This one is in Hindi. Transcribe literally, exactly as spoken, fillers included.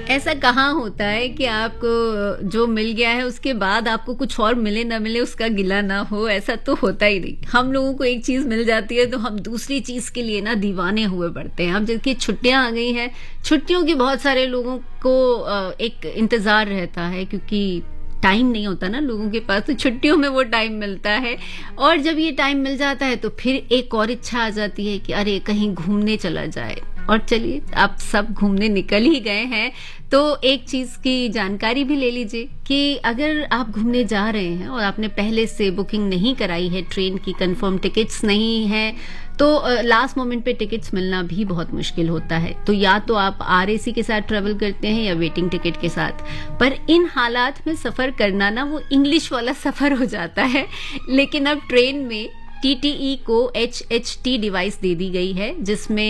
ऐसा कहाँ होता है कि आपको जो मिल गया है उसके बाद आपको कुछ और मिले ना मिले उसका गिला ना हो, ऐसा तो होता ही नहीं। हम लोगों को एक चीज मिल जाती है तो हम दूसरी चीज के लिए ना दीवाने हुए पड़ते हैं। अब जबकि छुट्टियां आ गई हैं, छुट्टियों की बहुत सारे लोगों को एक इंतजार रहता है, क्योंकि टाइम नहीं होता ना लोगों के पास, तो छुट्टियों में वो टाइम मिलता है। और जब ये टाइम मिल जाता है तो फिर एक और इच्छा आ जाती है कि अरे कहीं घूमने चला जाए। और चलिए, आप सब घूमने निकल ही गए हैं तो एक चीज की जानकारी भी ले लीजिए कि अगर आप घूमने जा रहे हैं और आपने पहले से बुकिंग नहीं कराई है, ट्रेन की कंफर्म टिकट्स नहीं है, तो लास्ट मोमेंट पे टिकट्स मिलना भी बहुत मुश्किल होता है। तो या तो आप आरएसी के साथ ट्रेवल करते हैं या वेटिंग टिकट के साथ। पर इन हालात में सफर करना ना वो इंग्लिश वाला सफर हो जाता है। लेकिन अब ट्रेन में टीटीई को एच एच टी डिवाइस दे दी गई है, जिसमें